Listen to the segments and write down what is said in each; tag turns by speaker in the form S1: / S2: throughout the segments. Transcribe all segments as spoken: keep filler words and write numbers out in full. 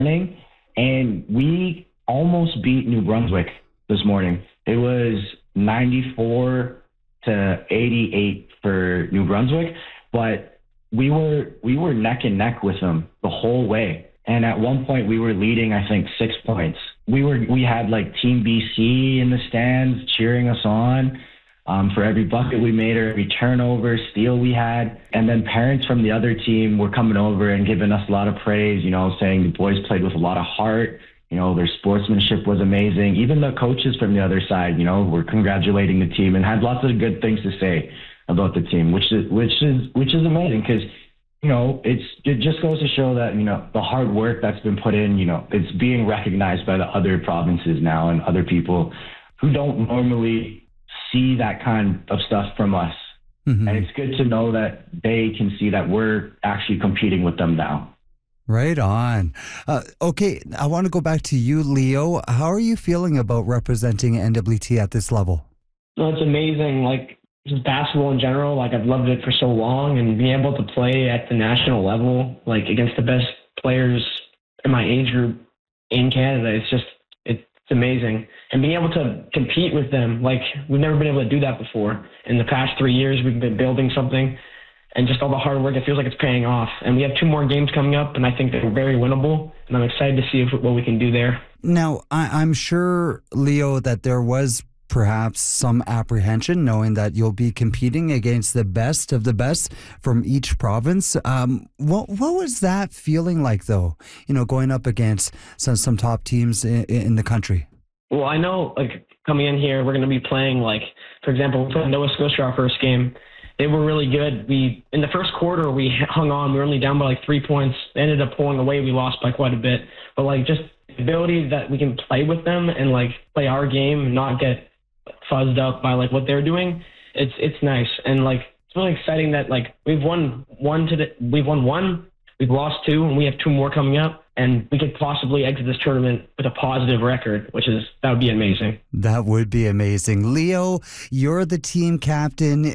S1: morning, and we almost beat New Brunswick this morning. It was ninety-four to eighty-eight for New Brunswick, but we were we were neck and neck with them the whole way. And at one point we were leading, I think, six points. We were we had like Team B C in the stands cheering us on um, for every bucket we made or every turnover, steal we had. And then parents from the other team were coming over and giving us a lot of praise, you know, saying the boys played with a lot of heart. You know, their sportsmanship was amazing. Even the coaches from the other side, you know, were congratulating the team and had lots of good things to say about the team, which is which is which is amazing because, you know, it's it just goes to show that, you know, the hard work that's been put in, you know, it's being recognized by the other provinces now and other people who don't normally see that kind of stuff from us. Mm-hmm. And it's good to know that they can see that we're actually competing with them now.
S2: Right on. Uh, okay, I want to go back to you, Leo. How are you feeling about representing N W T at this level?
S3: Well, it's amazing. Like, just basketball in general, like I've loved it for so long, and being able to play at the national level, like against the best players in my age group in Canada, it's just, it's amazing. And being able to compete with them, like we've never been able to do that before. In the past three years, we've been building something, and just all the hard work, it feels like it's paying off. And we have two more games coming up, and I think they're very winnable, and I'm excited to see if, what we can do there.
S2: Now, I, I'm sure, Leo, that there was perhaps some apprehension knowing that you'll be competing against the best of the best from each province. Um, what what was that feeling like, though, you know, going up against some, some top teams in, in the country?
S3: Well, I know, like, coming in here, we're going to be playing, like, for example, we played Nova Scotia our first game. They were really good. We in the first quarter, we hung on. We were only down by, like, three points. They ended up pulling away. We lost by quite a bit. But, like, just the ability that we can play with them and, like, play our game and not get fuzzed up by like what they're doing, it's it's nice. And like it's really exciting that like we've won one to the, we've won one, we've lost two, and we have two more coming up, and we could possibly exit this tournament with a positive record, which is that would be amazing.
S2: That would be amazing. Leo, you're the team captain.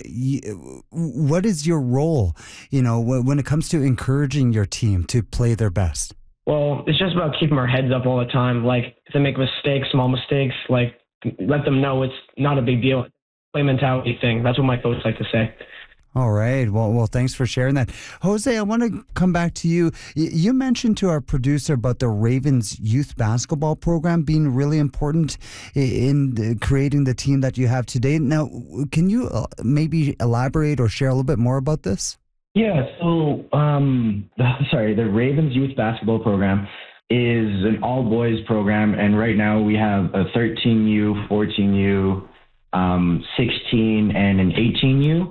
S2: What is your role, you know, when it comes to encouraging your team to play their best?
S3: Well, it's just about keeping our heads up all the time. Like if they make mistakes, small mistakes, like let them know it's not a big deal. Play mentality thing. That's what my coach like to say.
S2: All right. Well, well, thanks for sharing that. Jose, I want to come back to you. You mentioned to our producer about the Ravens youth basketball program being really important in creating the team that you have today. Now, can you maybe elaborate or share a little bit more about this?
S1: Yeah. So, um, sorry, the Ravens youth basketball program is an all-boys program, and right now we have a thirteen U, fourteen U, um, sixteen, and an eighteen U,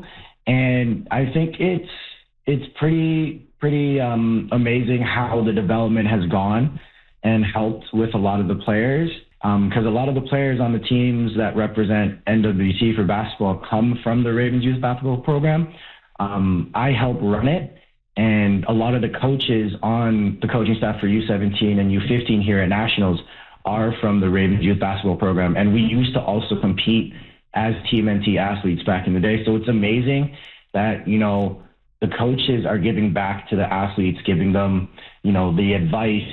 S1: and I think it's it's pretty pretty um, amazing how the development has gone and helped with a lot of the players, because um, a lot of the players on the teams that represent N W T for basketball come from the Ravens Youth Basketball Program. Um, I help run it. And a lot of the coaches on the coaching staff for U seventeen and U fifteen here at Nationals are from the Ravens Youth Basketball Program. And we used to also compete as Team N T athletes back in the day. So it's amazing that, you know, the coaches are giving back to the athletes, giving them, you know, the advice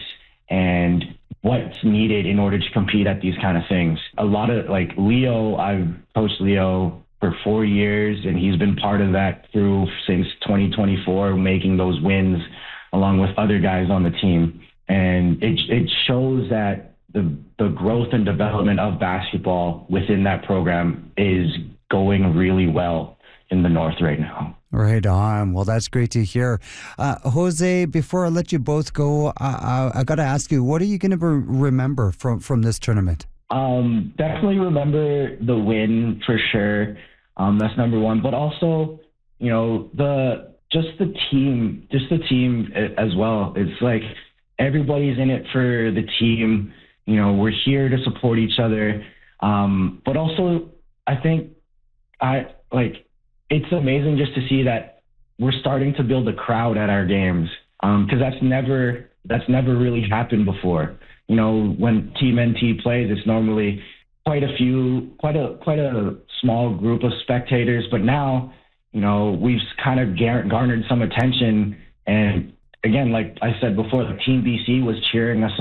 S1: and what's needed in order to compete at these kind of things. A lot of, like, Leo, I've coached Leo for four years, and he's been part of that through since twenty twenty-four, making those wins along with other guys on the team. And it it shows that the the growth and development of basketball within that program is going really well in the North right now.
S2: Right on. Well, that's great to hear. Uh, Jose, before I let you both go, I, I, I got to ask you, what are you going to be- remember from, from this tournament?
S1: Um, definitely remember the win for sure. Um, that's number one. But also, you know, the just the team, just the team as well. It's like everybody's in it for the team. You know, we're here to support each other. Um, but also, I think I like it's amazing just to see that we're starting to build a crowd at our games, because um, that's never that's never really happened before. You know, when Team N T plays, it's normally quite a few, quite a quite a small group of spectators. But now, you know, we've kind of gar- garnered some attention, and again, like I said before, the Team B C was cheering us